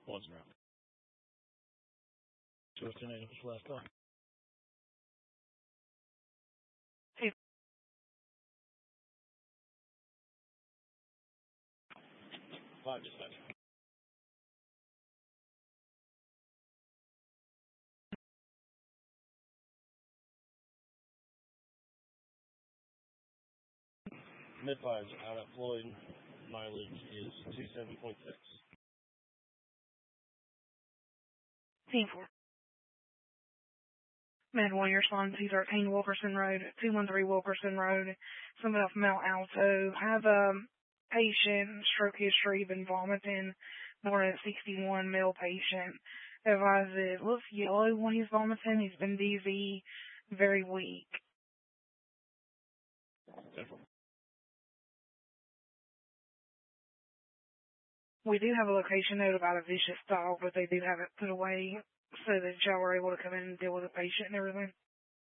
What's around? What's the name of his last call? Hey. 5 dispatch. Mid-5's out at Floyd. Mileage is 27.6. Team 4. Mid-1, your response, C13 Wilkerson Road, 213 Wilkerson Road, somebody off Mount Alto. Have a patient, stroke history, been vomiting, born at 61, male patient. Advise it looks yellow when he's vomiting. He's been dizzy, very weak. We do have a location note about a vicious dog, but they do have it put away so that y'all were able to come in and deal with the patient and everything.